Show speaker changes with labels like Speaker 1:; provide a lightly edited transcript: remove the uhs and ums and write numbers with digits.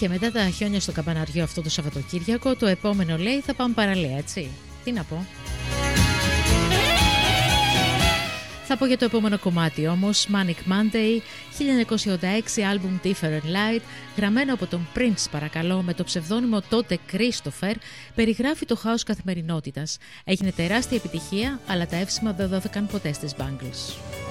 Speaker 1: Και μετά τα χιόνια στο καμπαναριό αυτό το Σαββατοκύριακο, το επόμενο λέει θα πάμε παραλία, έτσι. Τι να πω. Θα πω για το επόμενο κομμάτι όμως, Manic Monday, 1986 άλμπουμ Different Light, γραμμένο από τον Prince παρακαλώ, με το ψευδόνυμο τότε Christopher, περιγράφει το χάος καθημερινότητας. Έγινε τεράστια επιτυχία, αλλά τα εύσημα δεν δόθηκαν ποτέ στις Bangles.